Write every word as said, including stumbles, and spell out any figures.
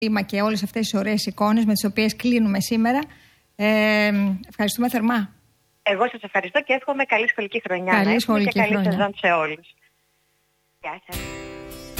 Και όλες αυτές τις ωραίες εικόνες με τις οποίες κλείνουμε σήμερα. Ε, ευχαριστούμε θερμά. Εγώ σας ευχαριστώ και εύχομαι καλή σχολική χρονιά. Καλή σχολική και καλή χρονιά. σεζόν σε όλους. Γεια σας.